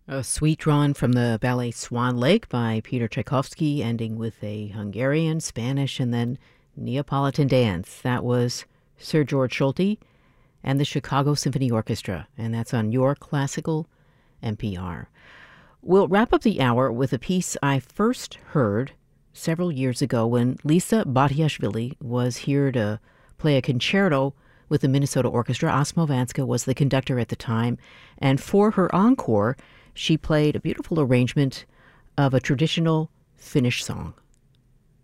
A suite drawn from the ballet Swan Lake by Peter Tchaikovsky, ending with a Hungarian, Spanish, and then Neapolitan dance. That was Sir George Solti and the Chicago Symphony Orchestra, and that's on Your Classical NPR. We'll wrap up the hour with a piece I first heard several years ago when Lisa Batiashvili was here to play a concerto with the Minnesota Orchestra. Asmo Vanska was the conductor at the time, and for her encore, she played a beautiful arrangement of a traditional Finnish song.